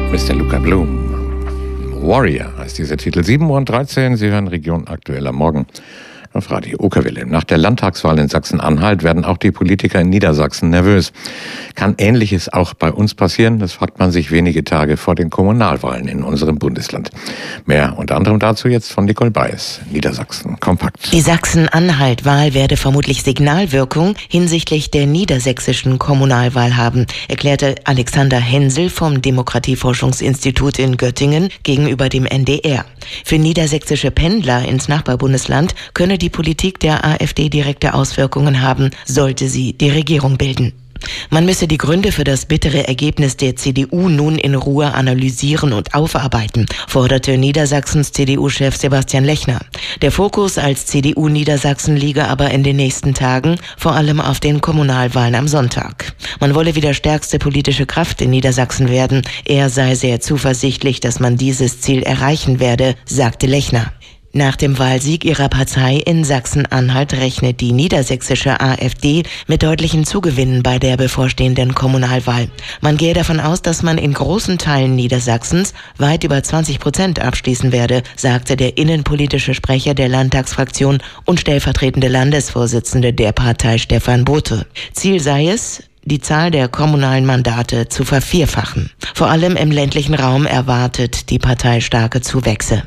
Mr. Luca Bloom. Warrior heißt dieser Titel. 7:13 Uhr, Sie hören Region aktuell am Morgen auf Radio Okerwelle. Nach der Landtagswahl in Sachsen-Anhalt werden auch die Politiker in Niedersachsen nervös. Kann Ähnliches auch bei uns passieren? Das fragt man sich wenige Tage vor den Kommunalwahlen in unserem Bundesland. Mehr unter anderem dazu jetzt von Nicole Baes, Niedersachsen kompakt. Die Sachsen-Anhalt-Wahl werde vermutlich Signalwirkung hinsichtlich der niedersächsischen Kommunalwahl haben, erklärte Alexander Hensel vom Demokratieforschungsinstitut in Göttingen gegenüber dem NDR. Für niedersächsische Pendler ins Nachbarbundesland könne die Politik der AfD direkte Auswirkungen haben, sollte sie die Regierung bilden. Man müsse die Gründe für das bittere Ergebnis der CDU nun in Ruhe analysieren und aufarbeiten, forderte Niedersachsens CDU-Chef Sebastian Lechner. Der Fokus als CDU Niedersachsen liege aber in den nächsten Tagen vor allem auf den Kommunalwahlen am Sonntag. Man wolle wieder stärkste politische Kraft in Niedersachsen werden. Er sei sehr zuversichtlich, dass man dieses Ziel erreichen werde, sagte Lechner. Nach dem Wahlsieg ihrer Partei in Sachsen-Anhalt rechnet die niedersächsische AfD mit deutlichen Zugewinnen bei der bevorstehenden Kommunalwahl. Man gehe davon aus, dass man in großen Teilen Niedersachsens weit über 20% abschließen werde, sagte der innenpolitische Sprecher der Landtagsfraktion und stellvertretende Landesvorsitzende der Partei Stefan Bothe. Ziel sei es, die Zahl der kommunalen Mandate zu vervierfachen. Vor allem im ländlichen Raum erwartet die Partei starke Zuwächse.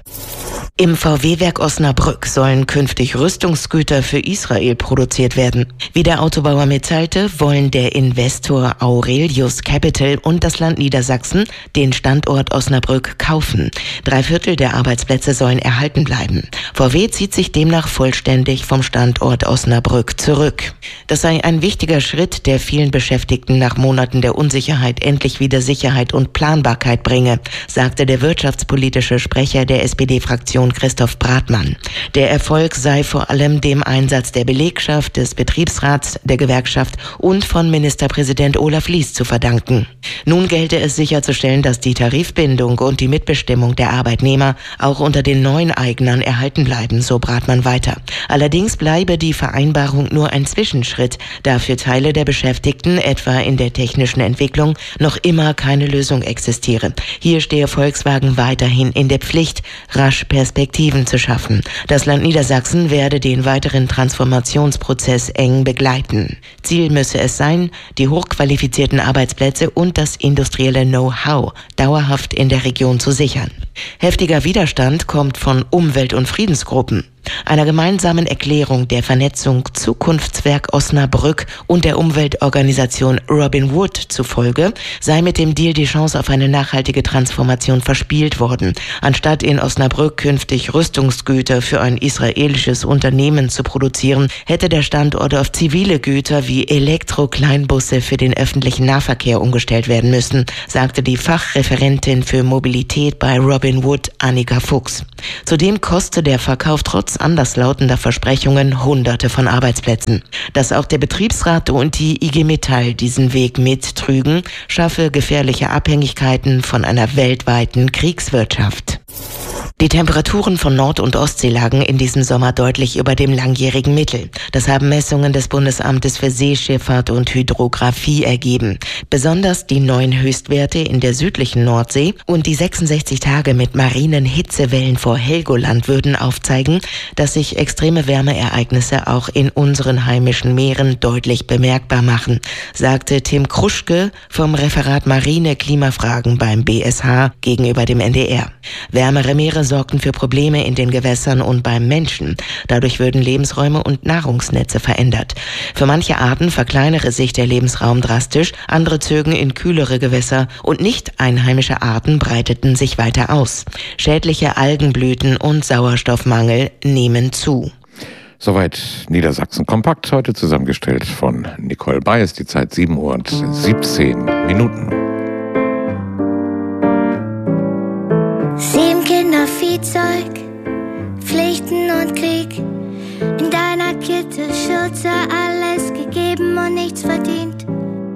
Im VW-Werk Osnabrück sollen künftig Rüstungsgüter für Israel produziert werden. Wie der Autobauer mitteilte, wollen der Investor Aurelius Capital und das Land Niedersachsen den Standort Osnabrück kaufen. 3/4 der Arbeitsplätze sollen erhalten bleiben. VW zieht sich demnach vollständig vom Standort Osnabrück zurück. Das sei ein wichtiger Schritt, der vielen Beschäftigten nach Monaten der Unsicherheit endlich wieder Sicherheit und Planbarkeit bringe, sagte der wirtschaftspolitische Sprecher der SPD-Fraktion Christoph Bratmann. Der Erfolg sei vor allem dem Einsatz der Belegschaft, des Betriebsrats, der Gewerkschaft und von Ministerpräsident Olaf Lies zu verdanken. Nun gelte es sicherzustellen, dass die Tarifbindung und die Mitbestimmung der Arbeitnehmer auch unter den neuen Eignern erhalten bleiben, so Bratmann weiter. Allerdings bleibe die Vereinbarung nur ein Zwischenschritt, da für Teile der Beschäftigten, etwa in der technischen Entwicklung, noch immer keine Lösung existiere. Hier stehe Volkswagen weiterhin in der Pflicht, rasch Perspektiven zu schaffen. Das Land Niedersachsen werde den weiteren Transformationsprozess eng begleiten. Ziel müsse es sein, die hochqualifizierten Arbeitsplätze und das industrielle Know-how dauerhaft in der Region zu sichern. Heftiger Widerstand kommt von Umwelt- und Friedensgruppen. Einer gemeinsamen Erklärung der Vernetzung Zukunftswerk Osnabrück und der Umweltorganisation Robin Wood zufolge sei mit dem Deal die Chance auf eine nachhaltige Transformation verspielt worden. Anstatt in Osnabrück künftig Rüstungsgüter für ein israelisches Unternehmen zu produzieren, hätte der Standort auf zivile Güter wie Elektro-Kleinbusse für den öffentlichen Nahverkehr umgestellt werden müssen, sagte die Fachreferentin für Mobilität bei Robin Wood, Annika Fuchs. Zudem koste der Verkauf trotz anderslautender Versprechungen Hunderte von Arbeitsplätzen. Dass auch der Betriebsrat und die IG Metall diesen Weg mittrügen, schaffe gefährliche Abhängigkeiten von einer weltweiten Kriegswirtschaft. Die Temperaturen von Nord- und Ostsee lagen in diesem Sommer deutlich über dem langjährigen Mittel. Das haben Messungen des Bundesamtes für Seeschifffahrt und Hydrographie ergeben. Besonders die neuen Höchstwerte in der südlichen Nordsee und die 66 Tage mit marinen Hitzewellen vor Helgoland würden aufzeigen, dass sich extreme Wärmeereignisse auch in unseren heimischen Meeren deutlich bemerkbar machen, sagte Tim Kruschke vom Referat Marine Klimafragen beim BSH gegenüber dem NDR. Wärmere Meere sorgten für Probleme in den Gewässern und beim Menschen. Dadurch würden Lebensräume und Nahrungsnetze verändert. Für manche Arten verkleinere sich der Lebensraum drastisch, andere zögen in kühlere Gewässer und nicht einheimische Arten breiteten sich weiter aus. Schädliche Algenblüten und Sauerstoffmangel nehmen zu. Soweit Niedersachsen kompakt, heute zusammengestellt von Nicole Baes, die Zeit 7:17 Uhr. 7 Kinder, Viehzeug, Pflichten und Krieg. In deiner Kiste Schürze, alles gegeben und nichts verdient.